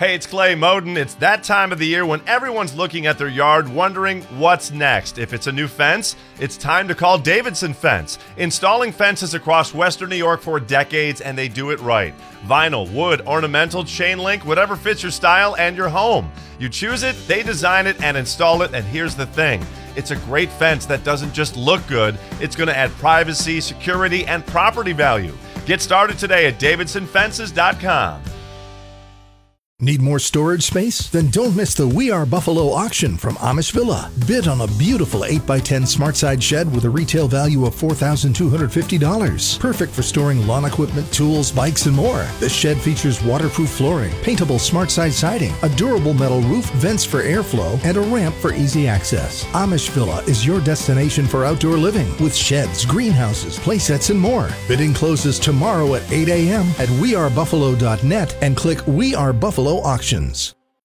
Hey, it's Clay Moden. It's that time of the year when everyone's looking at their yard wondering what's next. If it's a new fence, it's time to call Davidson Fence. Installing fences across Western New York for decades, and they do it right. Vinyl, wood, ornamental, chain link, whatever fits your style and your home. You choose it, they design it, and install it, and here's the thing. It's a great fence that doesn't just look good, it's going to add privacy, security, and property value. Get started today at davidsonfences.com. Need more storage space? Then don't miss the We Are Buffalo auction from Amish Villa. Bid on a beautiful 8x10 SmartSide shed with a retail value of $4,250. Perfect for storing lawn equipment, tools, bikes, and more. This shed features waterproof flooring, paintable SmartSide siding, a durable metal roof, vents for airflow, and a ramp for easy access. Amish Villa is your destination for outdoor living with sheds, greenhouses, playsets, and more. Bidding closes tomorrow at 8 a.m. at wearebuffalo.net and click We Are Buffalo Auctions.